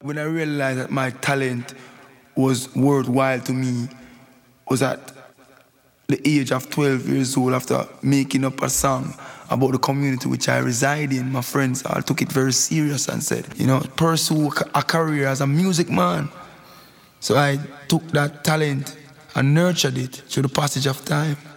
When I realized that my talent was worthwhile to me was at the age of 12 years old after making up a song about the community which I reside in. My friends all took it very serious and said, pursue a career as a music man. So I took that talent and nurtured it through the passage of time.